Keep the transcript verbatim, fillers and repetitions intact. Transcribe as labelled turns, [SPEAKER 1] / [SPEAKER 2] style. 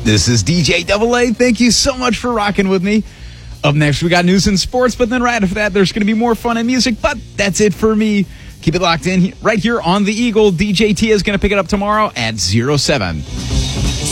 [SPEAKER 1] This is D J Double A. Thank you so much for rocking with me. Up next, we got news and sports, but then right after that, there's going to be more fun and music, but that's it for me. Keep it locked in right here on The Eagle. D J T is going to pick it up tomorrow at zero seven.